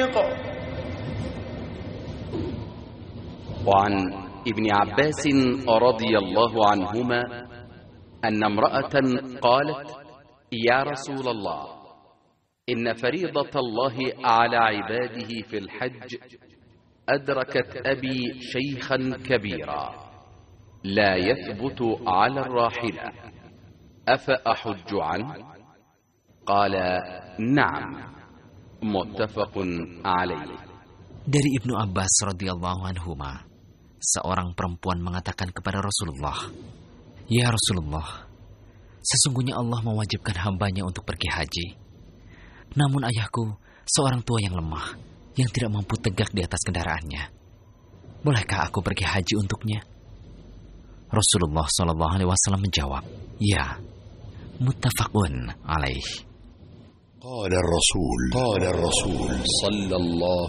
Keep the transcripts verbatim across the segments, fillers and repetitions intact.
وعن ابن عباس رضي الله عنهما أن امرأة قالت: يا رسول الله، إن فريضة الله على عباده في الحج أدركت أبي شيخا كبيرا لا يثبت على الراحلة، أفأحج عنه؟ قال: نعم، متفق عليه. Dari Ibnu Abbas radhiyallahu anhuma, seorang perempuan mengatakan kepada Rasulullah, "Ya Rasulullah, sesungguhnya Allah mewajibkan hambanya untuk pergi haji. Namun ayahku seorang tua yang lemah, yang tidak mampu tegak di atas kendaraannya. Bolehkah aku pergi haji untuknya?" Rasulullah shallallahu alaihi wasallam menjawab, "Ya, muttafaqun alaih." قال الرسول قال الرسول صلى الله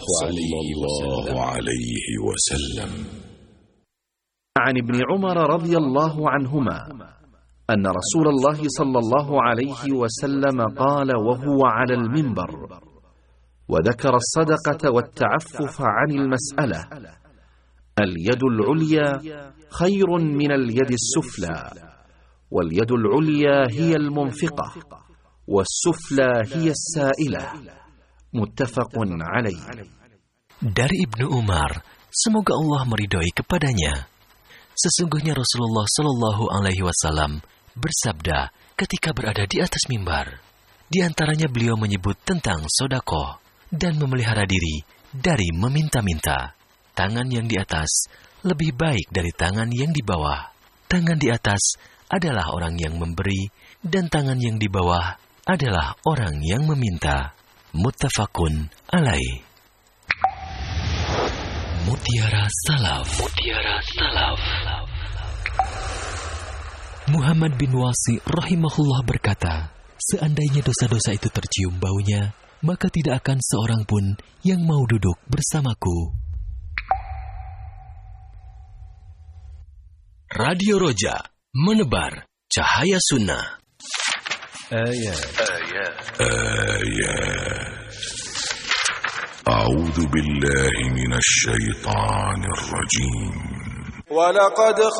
عليه وسلم عن ابن عمر رضي الله عنهما أن رسول الله صلى الله عليه وسلم قال وهو على المنبر وذكر الصدقة والتعفف عن المسألة: اليد العليا خير من اليد السفلى، واليد العليا هي المنفقة، والسفلى هي السائلة، متفق عليه. Dari Ibnu Umar, semoga Allah meridhoi kepadanya, sesungguhnya Rasulullah Shallallahu Alaihi Wasallam bersabda ketika berada di atas mimbar. Di antaranya beliau menyebut tentang sedekah dan memelihara diri dari meminta-minta. Tangan yang di atas lebih baik dari tangan yang di bawah. Tangan di atas adalah orang yang memberi, dan tangan yang di bawah adalah orang yang meminta. Muttafaqun alaih. Mutiara Salaf. Mutiara Salaf. Muhammad bin Wasi rahimahullah berkata, seandainya dosa-dosa itu tercium baunya, maka tidak akan seorang pun yang mau duduk bersamaku. Radio Roja, menebar cahaya sunnah. آيات آيات آيات أعوذ بالله من الشيطان الرجيم. ولقد